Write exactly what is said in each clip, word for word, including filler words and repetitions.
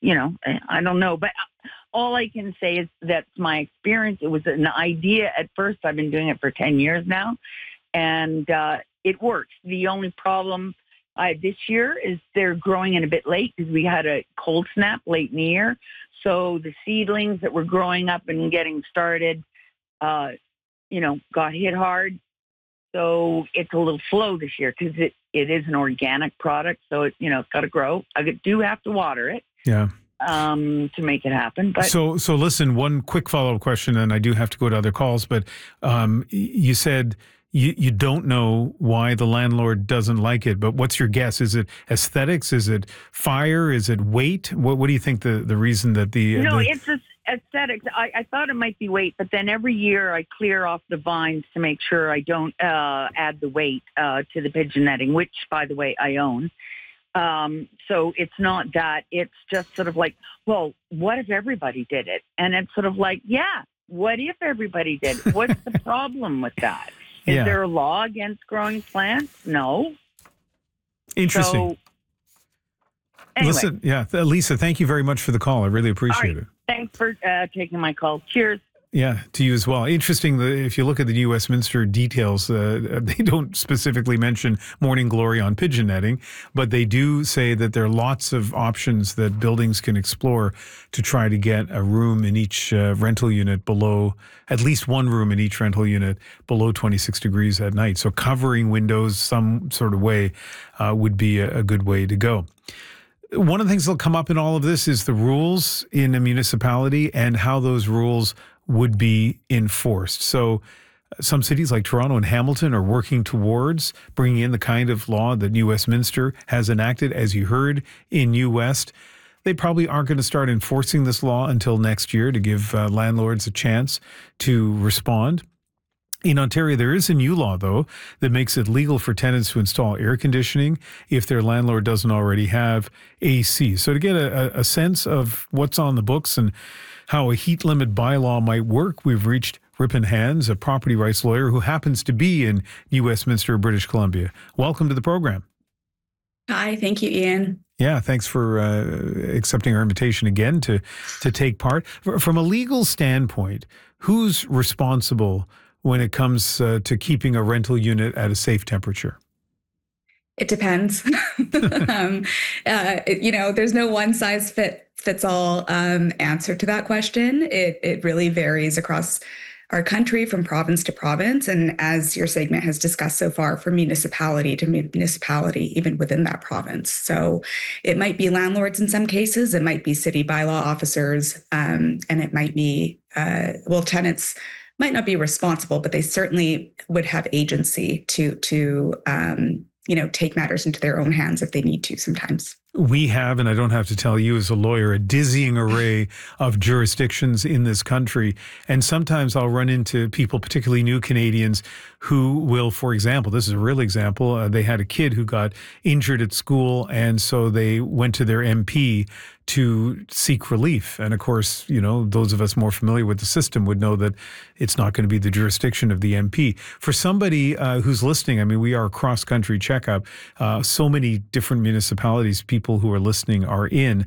you know, I I don't know. But all I can say is that's my experience. It was an idea at first. I've been doing it for ten years now, and uh, it works. The only problem uh, this year is they're growing in a bit late because we had a cold snap late in the year. So the seedlings that were growing up and getting started, uh, you know, got hit hard. So it's a little slow this year because it, it is an organic product. So, it, you know, it's got to grow. I do have to water it. Yeah. Um, to make it happen. But so, so listen, one quick follow-up question, and I do have to go to other calls, but um, you said you, you don't know why the landlord doesn't like it, but what's your guess? Is it aesthetics? Is it fire? Is it weight? What, what do you think the, the reason that the... No, the... it's just aesthetics. I, I thought it might be weight, but then every year I clear off the vines to make sure I don't uh, add the weight uh, to the pigeon netting, which, by the way, I own. Um, so it's not that. It's just sort of like, well, what if everybody did it? And it's sort of like, yeah, what if everybody did it? What's the problem with that? Is Yeah. there a law against growing plants? No. Interesting. So, anyway. Listen, yeah, Lisa, thank you very much for the call. I really appreciate All right. it. Thanks for uh, taking my call. Cheers. Yeah, to you as well. Interesting, that if you look at the New Westminster details, uh, they don't specifically mention morning glory on pigeon netting, but they do say that there are lots of options that buildings can explore to try to get a room in each uh, rental unit below, at least one room in each rental unit below twenty-six degrees at night. So covering windows some sort of way uh, would be a, a good way to go. One of the things that'll come up in all of this is the rules in a municipality and how those rules would be enforced. So some cities like Toronto and Hamilton are working towards bringing in the kind of law that New Westminster has enacted. As you heard in New West, they probably aren't going to start enforcing this law until next year to give uh, landlords a chance to respond. In Ontario, there is a new law, though, that makes it legal for tenants to install air conditioning if their landlord doesn't already have A C. So to get a, a sense of what's on the books and how a heat limit bylaw might work, we've reached Ripon Hands, a property rights lawyer who happens to be in New Westminster, British Columbia. Welcome to the program. Hi, thank you, Ian. Yeah, thanks for uh, accepting our invitation again to, to take part. From a legal standpoint, who's responsible when it comes uh, to keeping a rental unit at a safe temperature? It depends. um, uh, it, you know, there's no one size fit fits all um, answer to that question. It it really varies across our country from province to province. And as your segment has discussed so far, from municipality to municipality, even within that province. So it might be landlords in some cases, it might be city bylaw officers, um, and it might be, uh, well, tenants might not be responsible, but they certainly would have agency to, to um, you know, take matters into their own hands if they need to sometimes. We have, and I don't have to tell you as a lawyer, a dizzying array of jurisdictions in this country. And sometimes I'll run into people, particularly new Canadians, who will, for example, this is a real example, uh, they had a kid who got injured at school, and so they went to their M P to seek relief. And of course, you know, those of us more familiar with the system would know that it's not going to be the jurisdiction of the M P. For somebody uh, who's listening, I mean, we are a cross-country checkup. Uh, so many different municipalities, people who are listening are in.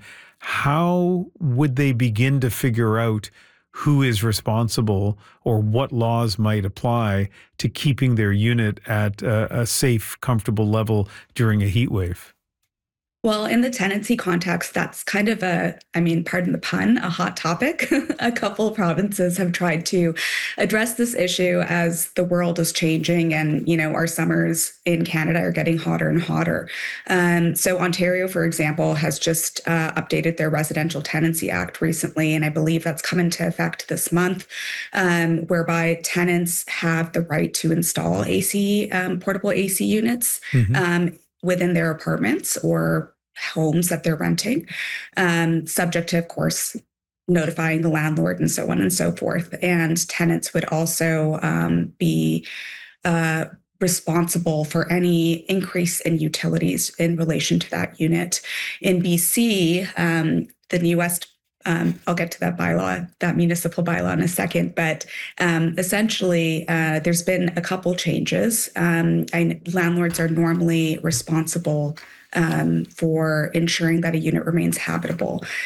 How would they begin to figure out who is responsible or what laws might apply to keeping their unit at a, a safe, comfortable level during a heat wave? Well, in the tenancy context, that's kind of a, I mean, pardon the pun, a hot topic. A couple of provinces have tried to address this issue as the world is changing and, you know, our summers in Canada are getting hotter and hotter. Um, so Ontario, for example, has just uh, updated their Residential Tenancy Act recently, and I believe that's come into effect this month, um, whereby tenants have the right to install A C, um, portable A C units mm-hmm. um, within their apartments or homes that they're renting, um, subject to, of course, notifying the landlord and so on and so forth. And tenants would also um, be uh, responsible for any increase in utilities in relation to that unit. In B C, um, the New West Um, I'll get to that bylaw, that municipal bylaw in a second, but um, essentially uh, there's been a couple changes. Um, and landlords are normally responsible um, for ensuring that a unit remains habitable.